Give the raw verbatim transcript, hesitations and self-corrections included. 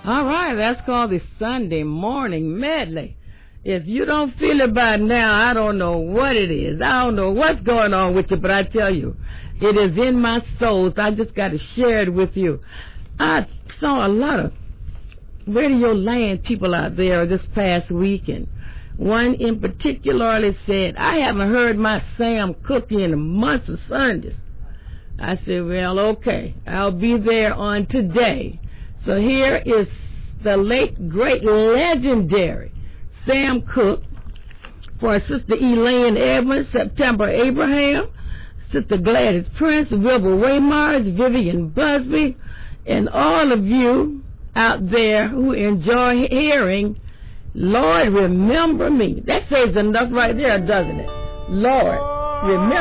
All right, that's called the Sunday morning medley. If you don't feel it by now, I don't know what it is. I don't know what's going on with you, but I tell you, it is in my soul, so I just got to share it with you. I saw a lot of Radio Land people out there this past weekend. One in particular said, I haven't heard my Sam Cooke in months of Sundays. I said, well, okay, I'll be there on today. So here is the late, great, legendary Sam Cooke for Sister Elaine Edmonds, September Abraham, Sister Gladys Prince, Wilbur Waymars, Vivian Busby, and all of you out there who enjoy hearing, Lord, remember me. That says enough right there, doesn't it? Lord, remember